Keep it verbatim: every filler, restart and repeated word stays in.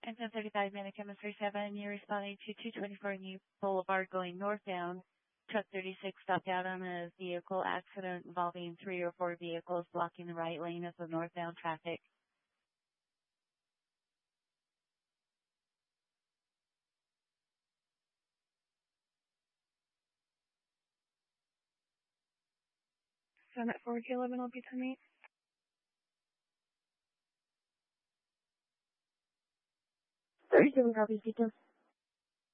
And ten thirty-five minute chemistry seven, you're responding to two twenty-four New Boulevard going northbound. Truck thirty-six stopped out on a vehicle accident involving three or four vehicles blocking the right lane of the northbound traffic. Seven at four K eleven, I'll be ten eight. thirty-seven copies, details.